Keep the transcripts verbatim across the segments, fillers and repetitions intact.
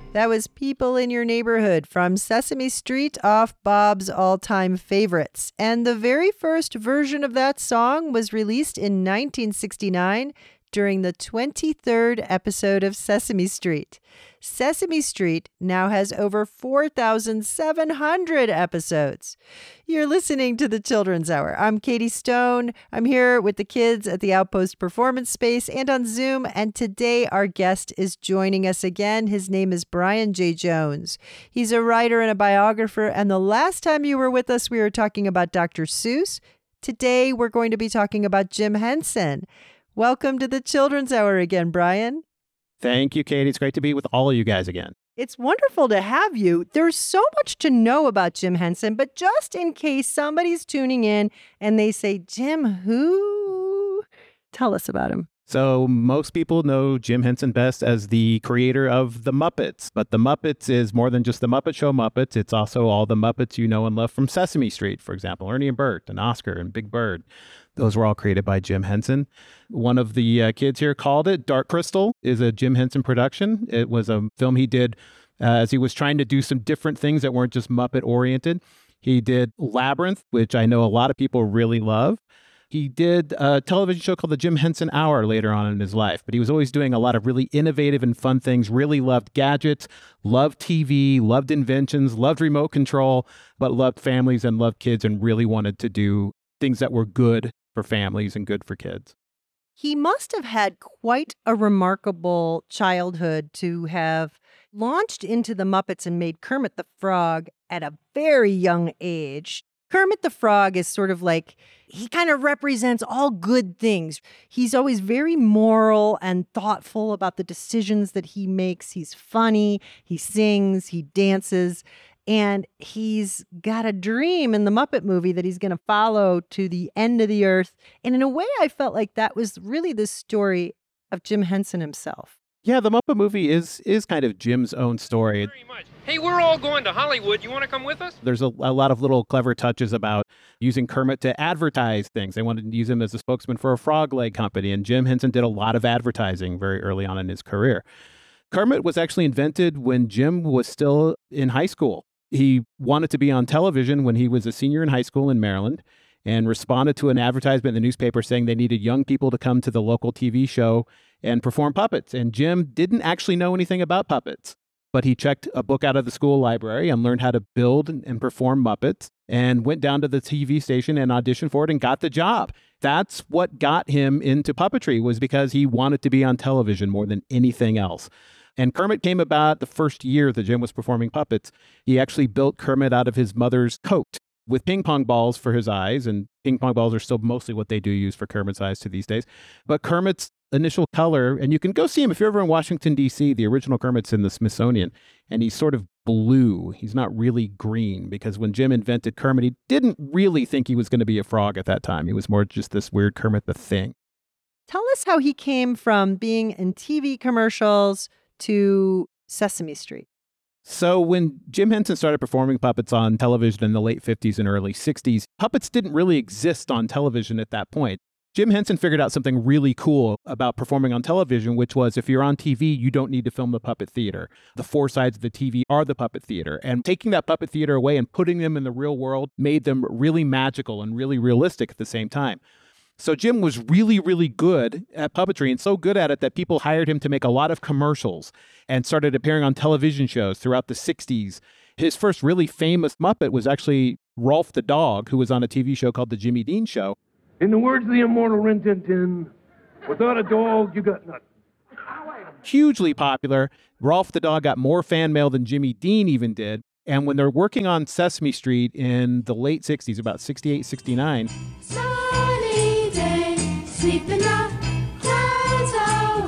That was People in Your Neighborhood from Sesame Street off Bob's All-Time Favorites. And the very first version of that song was released in nineteen sixty-nine during the twenty-third episode of Sesame Street. Sesame Street now has over four thousand seven hundred episodes. You're listening to the Children's Hour. I'm Katie Stone. I'm here with the kids at the Outpost Performance Space and on Zoom. And today our guest is joining us again. His name is Brian J. Jones. He's a writer and a biographer. And the last time you were with us, we were talking about Doctor Seuss. Today, we're going to be talking about Jim Henson. Welcome to the Children's Hour again, Brian. Thank you, Katie. It's great to be with all of you guys again. It's wonderful to have you. There's so much to know about Jim Henson, but just in case somebody's tuning in and they say, Jim, who? Tell us about him. So most people know Jim Henson best as the creator of The Muppets, but The Muppets is more than just The Muppet Show Muppets. It's also all the Muppets you know and love from Sesame Street, for example, Ernie and Bert and Oscar and Big Bird. Those were all created by Jim Henson. One of the uh, kids here called it Dark Crystal is a Jim Henson production. It was a film he did uh, as he was trying to do some different things that weren't just Muppet oriented. He did Labyrinth, which I know a lot of people really love. He did a television show called The Jim Henson Hour later on in his life, but he was always doing a lot of really innovative and fun things, really loved gadgets, loved T V, loved inventions, loved remote control, but loved families and loved kids and really wanted to do things that were good for families and good for kids. He must have had quite a remarkable childhood to have launched into the Muppets and made Kermit the Frog at a very young age. Kermit the Frog is sort of like, he kind of represents all good things. He's always very moral and thoughtful about the decisions that he makes. He's funny, he sings, he dances, and he's got a dream in the Muppet movie that he's going to follow to the end of the earth. And in a way, I felt like that was really the story of Jim Henson himself. Yeah, the Muppet movie is is kind of Jim's own story. Very much. Hey, we're all going to Hollywood. You want to come with us? There's a, a lot of little clever touches about using Kermit to advertise things. They wanted to use him as a spokesman for a frog leg company, and Jim Henson did a lot of advertising very early on in his career. Kermit was actually invented when Jim was still in high school. He wanted to be on television when he was a senior in high school in Maryland and responded to an advertisement in the newspaper saying they needed young people to come to the local T V show and perform puppets. And Jim didn't actually know anything about puppets, but he checked a book out of the school library and learned how to build and perform Muppets and went down to the T V station and auditioned for it and got the job. That's what got him into puppetry, was because he wanted to be on television more than anything else. And Kermit came about the first year that Jim was performing puppets. He actually built Kermit out of his mother's coat with ping pong balls for his eyes. And ping pong balls are still mostly what they do use for Kermit's eyes to these days. But Kermit's initial color, and you can go see him if you're ever in Washington, D C, the original Kermit's in the Smithsonian, and he's sort of blue. He's not really green, because when Jim invented Kermit, he didn't really think he was going to be a frog at that time. He was more just this weird Kermit the Thing. Tell us how he came from being in T V commercials to Sesame Street. So when Jim Henson started performing puppets on television in the late fifties and early sixties, puppets didn't really exist on television at that point. Jim Henson figured out something really cool about performing on television, which was if you're on T V, you don't need to film the puppet theater. The four sides of the T V are the puppet theater. And taking that puppet theater away and putting them in the real world made them really magical and really realistic at the same time. So Jim was really, really good at puppetry, and so good at it that people hired him to make a lot of commercials and started appearing on television shows throughout the sixties. His first really famous Muppet was actually Rolf the dog, who was on a T V show called The Jimmy Dean Show. In the words of the immortal Rin Tin Tin, without a dog, you got nothing. Hugely popular. Rolf the dog got more fan mail than Jimmy Dean even did. And when they're working on Sesame Street in the late sixties, about sixty-eight, sixty-nine, sunny day, sweeping the clouds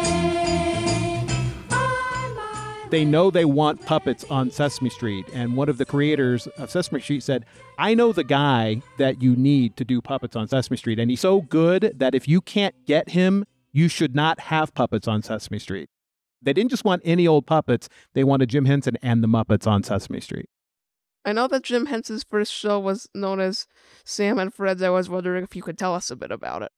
away. On my they know they want puppets on Sesame Street. And one of the creators of Sesame Street said, I know the guy that you need to do puppets on Sesame Street. And he's so good that if you can't get him, you should not have puppets on Sesame Street. They didn't just want any old puppets. They wanted Jim Henson and the Muppets on Sesame Street. I know that Jim Henson's first show was known as Sam and Fred's. I was wondering if you could tell us a bit about it.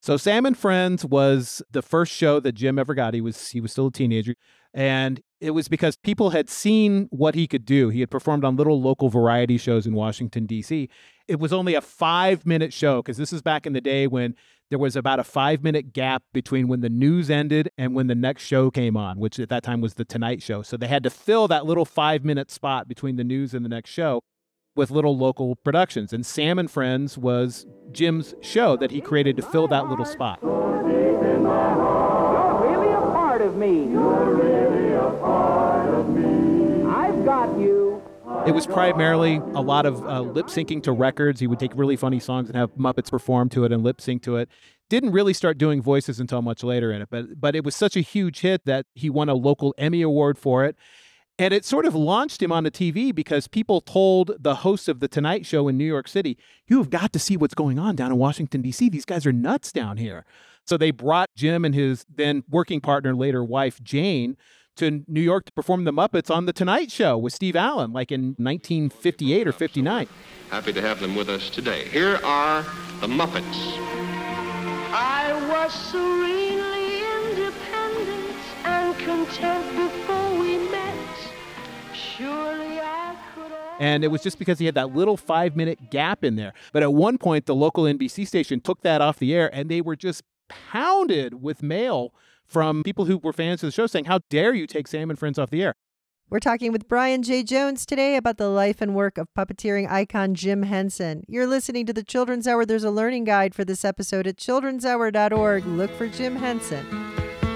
So Sam and Friends was the first show that Jim ever got. He was he was still a teenager. And it was because people had seen what he could do. He had performed on little local variety shows in Washington, D C. It was only a five-minute show, because this is back in the day when there was about a five-minute gap between when the news ended and when the next show came on, which at that time was The Tonight Show. So they had to fill that little five-minute spot between the news and the next show with little local productions. And Sam and Friends was Jim's show that he created to fill that little spot. You're really a part of me. You're really a part of me. I've got you. It was primarily a lot of uh, lip syncing to records. He would take really funny songs and have Muppets perform to it and lip sync to it. Didn't really start doing voices until much later in it, but but it was such a huge hit that he won a local Emmy Award for it. And it sort of launched him on the T V because people told the host of The Tonight Show in New York City, "You have got to see what's going on down in Washington, D C. These guys are nuts down here." So they brought Jim and his then working partner, later wife, Jane, to New York to perform the Muppets on The Tonight Show with Steve Allen, like in nineteen fifty-eight or fifty-nine. Happy to have them with us today. Here are the Muppets. I was serenely independent and content before we met. Surely I could. And it was just because he had that little five-minute gap in there. But at one point, the local N B C station took that off the air, and they were just pounded with mail from people who were fans of the show saying, "How dare you take Sam and Friends off the air?" We're talking with Brian J. Jones today about the life and work of puppeteering icon Jim Henson. You're listening to the Children's Hour. There's a learning guide for this episode at children's hour dot org. Look for Jim Henson.